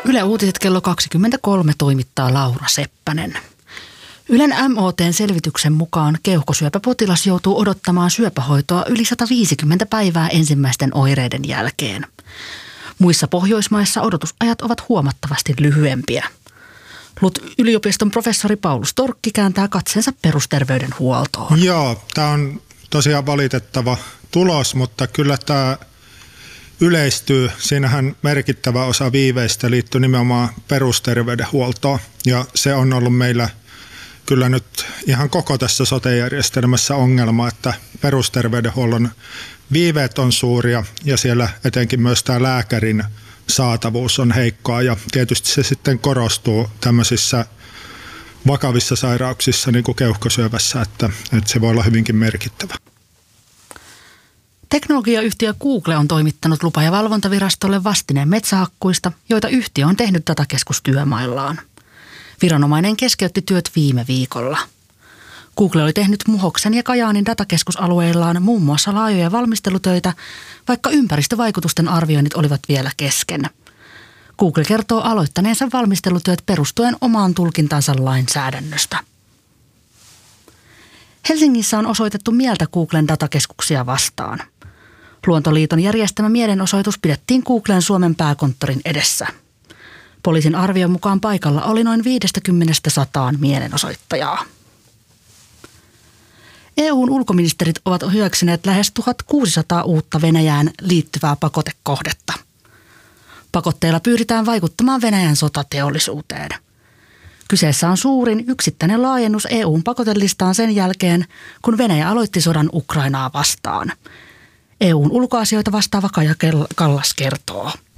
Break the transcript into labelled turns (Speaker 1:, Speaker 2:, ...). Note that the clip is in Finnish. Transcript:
Speaker 1: Yle Uutiset kello 23 toimittaa Laura Seppänen. Ylen MOT:n selvityksen mukaan keuhkosyöpäpotilas joutuu odottamaan syöpähoitoa yli 150 päivää ensimmäisten oireiden jälkeen. Muissa Pohjoismaissa odotusajat ovat huomattavasti lyhyempiä. LUT-yliopiston professori Paulus Torkki kääntää katseensa perusterveydenhuoltoon.
Speaker 2: Joo, tämä on tosiaan valitettava tulos, mutta kyllä tämä yleistyy. Siinähän merkittävä osa viiveistä liittyy nimenomaan perusterveydenhuoltoon ja se on ollut meillä kyllä nyt ihan koko tässä sote-järjestelmässä ongelma, että perusterveydenhuollon viiveet on suuria ja siellä etenkin myös tämä lääkärin saatavuus on heikkoa ja tietysti se sitten korostuu tämmöisissä vakavissa sairauksissa niin kuin keuhkosyövässä, että se voi olla hyvinkin merkittävä.
Speaker 1: Teknologiayhtiö Google on toimittanut lupa- ja valvontavirastolle vastineen metsähakkuista, joita yhtiö on tehnyt datakeskustyömaillaan. Viranomainen keskeytti työt viime viikolla. Google oli tehnyt Muhoksen ja Kajaanin datakeskusalueillaan muun muassa laajoja valmistelutöitä, vaikka ympäristövaikutusten arvioinnit olivat vielä kesken. Google kertoo aloittaneensa valmistelutyöt perustuen omaan tulkintansa lainsäädännöstä. Helsingissä on osoitettu mieltä Googlen datakeskuksia vastaan. Luontoliiton järjestämä mielenosoitus pidettiin Googlen Suomen pääkonttorin edessä. Poliisin arvion mukaan paikalla oli noin 50–100 mielenosoittajaa. EU:n ulkoministerit ovat hyväksyneet lähes 1600 uutta Venäjään liittyvää pakotekohdetta. Pakotteilla pyritään vaikuttamaan Venäjän sotateollisuuteen. Kyseessä on suurin yksittäinen laajennus EU:n pakotelistaan sen jälkeen, kun Venäjä aloitti sodan Ukrainaa vastaan. EU:n ulkoasioita vastaava Kaja Kallas kertoo.